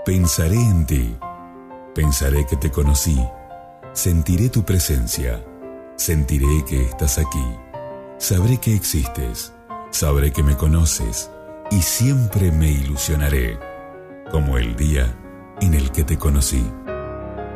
Pensaré en ti, pensaré que te conocí, sentiré tu presencia, sentiré que estás aquí, sabré que existes, sabré que me conoces y siempre me ilusionaré, como el día en el que te conocí.